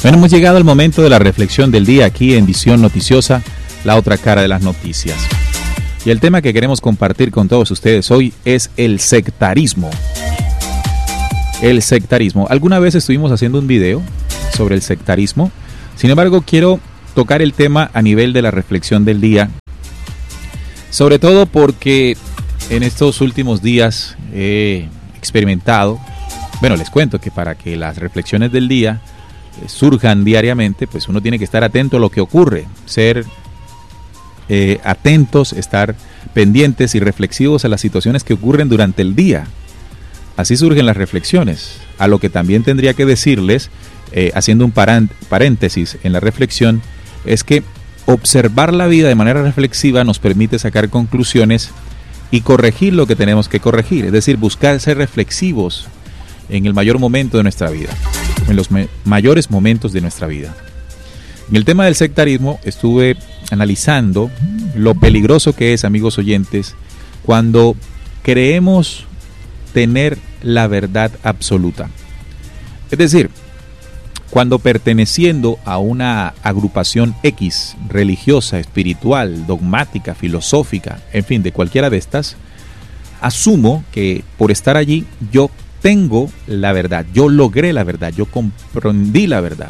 Bueno, hemos llegado al momento de la reflexión del día aquí en Visión Noticiosa, la otra cara de las noticias. Y el tema que queremos compartir con todos ustedes hoy es el sectarismo. El sectarismo. Alguna vez estuvimos haciendo un video sobre el sectarismo. Sin embargo, quiero tocar el tema a nivel de la reflexión del día. Sobre todo porque en estos últimos días he experimentado, bueno, les cuento que para que las reflexiones del día surjan diariamente, pues uno tiene que estar atento a lo que ocurre, ser atentos, estar pendientes y reflexivos a las situaciones que ocurren durante el día. Así surgen las reflexiones, a lo que también tendría que decirles, haciendo un paréntesis en la reflexión, es que observar la vida de manera reflexiva nos permite sacar conclusiones y corregir lo que tenemos que corregir, es decir, buscar ser reflexivos en el mayor momento de nuestra vida, en los mayores momentos de nuestra vida. En el tema del sectarismo estuve analizando lo peligroso que es, amigos oyentes, cuando creemos tener la verdad absoluta. Es decir, cuando perteneciendo a una agrupación X, religiosa, espiritual, dogmática, filosófica, en fin, de cualquiera de estas, asumo que por estar allí yo tengo la verdad, yo logré la verdad, yo comprendí la verdad.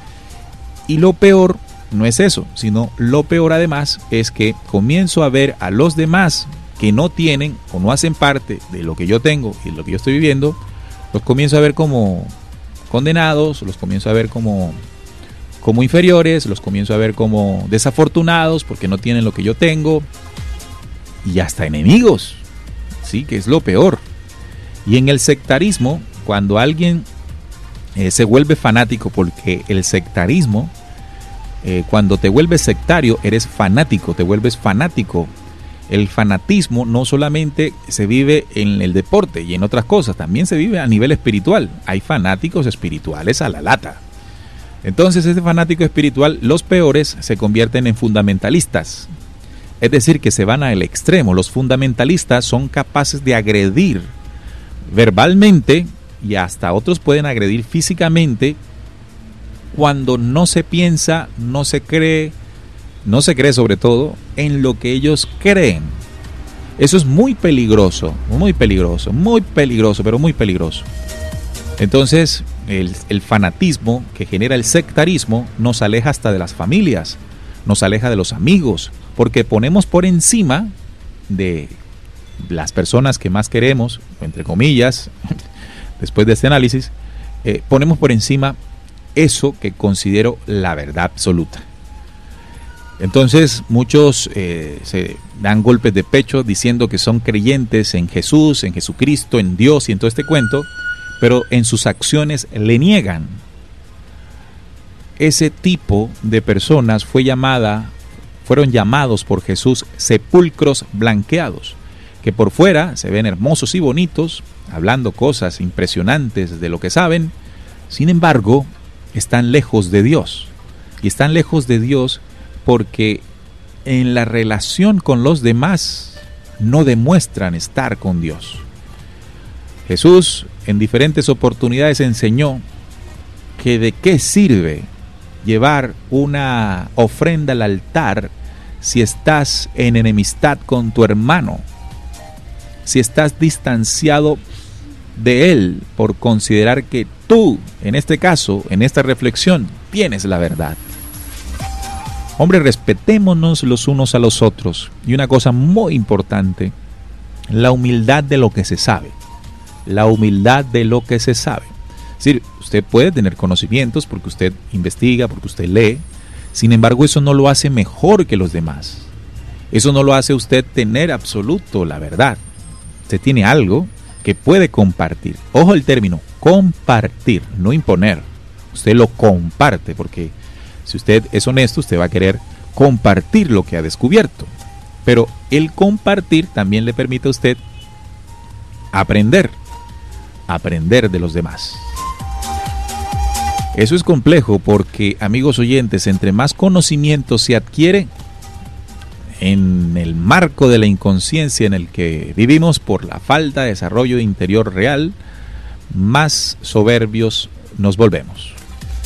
Y lo peor no es eso, sino lo peor además es que comienzo a ver a los demás que no tienen o no hacen parte de lo que yo tengo y lo que yo estoy viviendo, los comienzo a ver como condenados, los comienzo a ver como inferiores, los comienzo a ver como desafortunados porque no tienen lo que yo tengo, y hasta enemigos, sí, que es lo peor. Y en el sectarismo, cuando alguien se vuelve fanático, porque el sectarismo, cuando te vuelves sectario, eres fanático, te vuelves fanático. El fanatismo no solamente se vive en el deporte y en otras cosas, también se vive a nivel espiritual. Hay fanáticos espirituales a la lata. Entonces, ese fanático espiritual, los peores, se convierten en fundamentalistas. Es decir, que se van al extremo. Los fundamentalistas son capaces de agredir verbalmente, y hasta otros pueden agredir físicamente, cuando no se piensa, no se cree sobre todo en lo que ellos creen. Eso es muy peligroso, pero muy peligroso. Entonces, el fanatismo que genera el sectarismo nos aleja hasta de las familias, nos aleja de los amigos, porque ponemos por encima de las personas que más queremos, entre comillas, después de este análisis, ponemos por encima eso que considero la verdad absoluta. Entonces muchos se dan golpes de pecho diciendo que son creyentes en Jesús, en Jesucristo, en Dios y en todo este cuento, pero en sus acciones le niegan. Ese tipo de personas fueron llamados por Jesús sepulcros blanqueados, que por fuera se ven hermosos y bonitos, hablando cosas impresionantes de lo que saben, sin embargo, están lejos de Dios. Y están lejos de Dios porque en la relación con los demás no demuestran estar con Dios. Jesús en diferentes oportunidades enseñó que de qué sirve llevar una ofrenda al altar si estás en enemistad con tu hermano, si estás distanciado de él por considerar que tú, en este caso, en esta reflexión, tienes la verdad. Hombre, respetémonos los unos a los otros. Y una cosa muy importante, la humildad de lo que se sabe. La humildad de lo que se sabe. Es decir, usted puede tener conocimientos porque usted investiga, porque usted lee. Sin embargo, eso no lo hace mejor que los demás. Eso no lo hace usted tener absoluto la verdad. Usted tiene algo que puede compartir. Ojo el término, compartir, no imponer. Usted lo comparte, porque si usted es honesto, usted va a querer compartir lo que ha descubierto. Pero el compartir también le permite a usted aprender de los demás. Eso es complejo porque, amigos oyentes, entre más conocimiento se adquiere en el marco de la inconsciencia en el que vivimos por la falta de desarrollo interior real, más soberbios nos volvemos.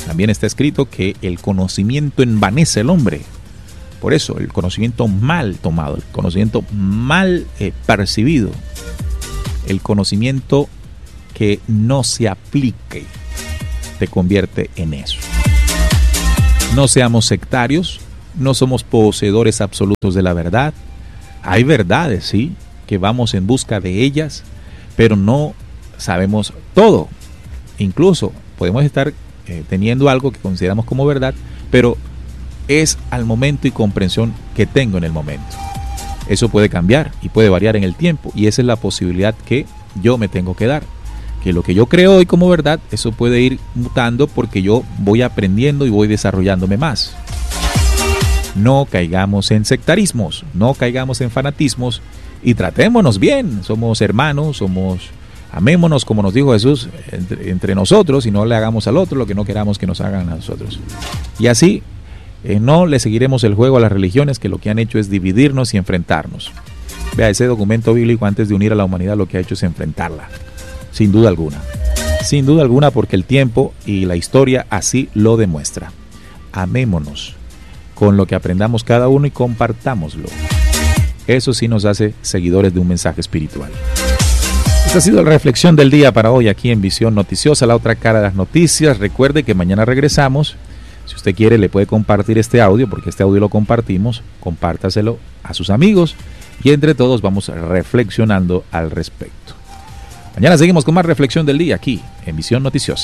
También está escrito que el conocimiento envanece al hombre. Por eso, el conocimiento mal tomado, el conocimiento mal percibido, el conocimiento que no se aplique, te convierte en eso. No seamos sectarios, no somos poseedores absolutos de la verdad. Hay verdades, sí, que vamos en busca de ellas, pero no sabemos todo. Incluso podemos estar teniendo algo que consideramos como verdad, pero es al momento y comprensión que tengo en el momento. Eso puede cambiar y puede variar en el tiempo, y esa es la posibilidad que yo me tengo que dar. Que lo que yo creo hoy como verdad, eso puede ir mutando porque yo voy aprendiendo y voy desarrollándome más. No caigamos en sectarismos, no caigamos en fanatismos y tratémonos bien. Somos hermanos, amémonos como nos dijo Jesús entre nosotros, y no le hagamos al otro lo que no queramos que nos hagan a nosotros. Y así no le seguiremos el juego a las religiones, que lo que han hecho es dividirnos y enfrentarnos. Vea, ese documento bíblico, antes de unir a la humanidad, lo que ha hecho es enfrentarla. Sin duda alguna, porque el tiempo y la historia así lo demuestra. Amémonos con lo que aprendamos cada uno y compartámoslo. Eso sí nos hace seguidores de un mensaje espiritual. Esta ha sido la reflexión del día para hoy aquí en Visión Noticiosa, la otra cara de las noticias. Recuerde que mañana regresamos. Si usted quiere, le puede compartir este audio, porque este audio lo compartimos. Compártaselo a sus amigos y entre todos vamos reflexionando al respecto. Mañana seguimos con más reflexión del día aquí en Visión Noticiosa.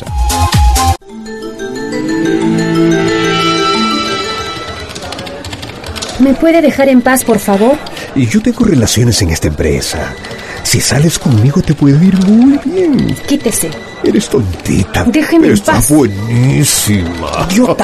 ¿Me puede dejar en paz, por favor? Yo tengo relaciones en esta empresa. Si sales conmigo te puede ir muy bien. Quítese. Eres tontita. Déjeme en paz. Está buenísima. Idiota.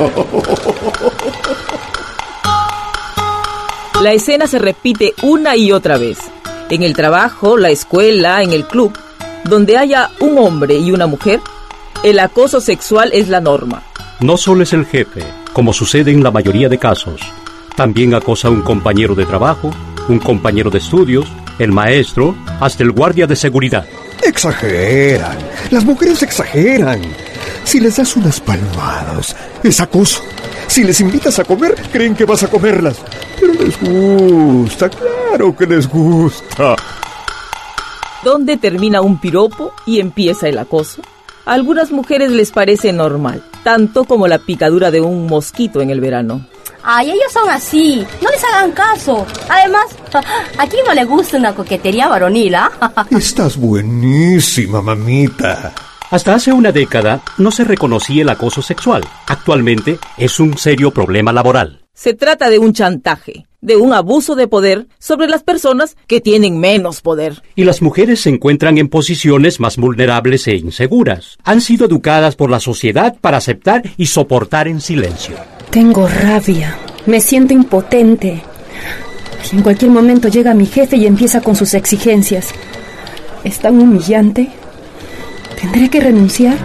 La escena se repite una y otra vez. En el trabajo, la escuela, en el club, donde haya un hombre y una mujer, el acoso sexual es la norma. No solo es el jefe, como sucede en la mayoría de casos. También acosa a un compañero de trabajo, un compañero de estudios, el maestro, hasta el guardia de seguridad. Exageran. Las mujeres exageran. Si les das unas palmadas, es acoso. Si les invitas a comer, creen que vas a comerlas. Pero les gusta, claro que les gusta. ¿Dónde termina un piropo y empieza el acoso? A algunas mujeres les parece normal, tanto como la picadura de un mosquito en el verano. Ay, ellos son así, no les hagan caso. Además, ¿a quién no le gusta una coquetería varonil, ah? Estás buenísima, mamita. Hasta hace una década no se reconocía el acoso sexual. Actualmente es un serio problema laboral. Se trata de un chantaje, de un abuso de poder sobre las personas que tienen menos poder. Y las mujeres se encuentran en posiciones más vulnerables e inseguras. Han sido educadas por la sociedad para aceptar y soportar en silencio. Tengo rabia, me siento impotente. En cualquier momento llega mi jefe y empieza con sus exigencias. ¿Es tan humillante? ¿Tendré que renunciar?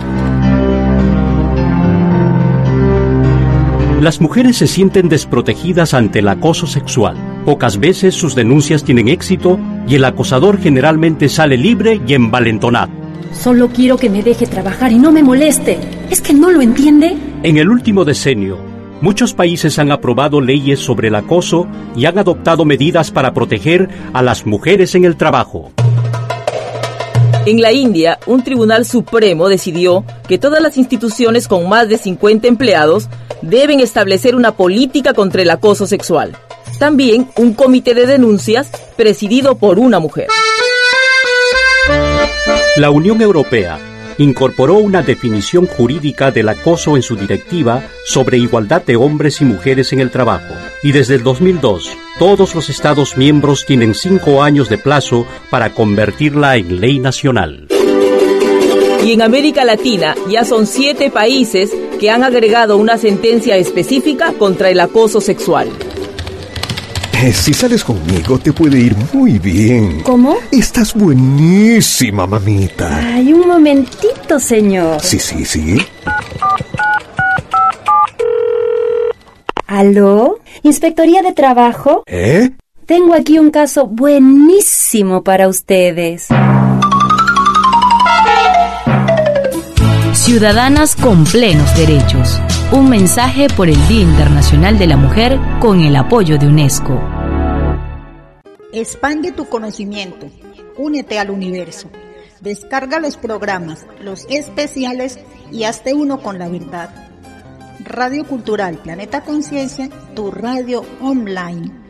Las mujeres se sienten desprotegidas ante el acoso sexual. Pocas veces sus denuncias tienen éxito y el acosador generalmente sale libre y envalentonado. Solo quiero que me deje trabajar y no me moleste. ¿Es que no lo entiende? En el último decenio, muchos países han aprobado leyes sobre el acoso y han adoptado medidas para proteger a las mujeres en el trabajo. En la India, un tribunal supremo decidió que todas las instituciones con más de 50 empleados deben establecer una política contra el acoso sexual. También un comité de denuncias presidido por una mujer. La Unión Europea incorporó una definición jurídica del acoso en su directiva sobre igualdad de hombres y mujeres en el trabajo. Y desde el 2002, todos los Estados miembros tienen 5 años de plazo para convertirla en ley nacional. Y en América Latina ya son 7 países que han agregado una sentencia específica contra el acoso sexual. Si sales conmigo te puede ir muy bien. ¿Cómo? Estás buenísima, mamita. Ay, un momentito, señor. Sí. ¿Aló? ¿Inspectoría de Trabajo? Tengo aquí un caso buenísimo para ustedes. Ciudadanas con plenos derechos. Un mensaje por el Día Internacional de la Mujer con el apoyo de UNESCO. Expande tu conocimiento. Únete al universo. Descarga los programas, los especiales y hazte uno con la verdad. Radio Cultural Planeta Conciencia, tu radio online.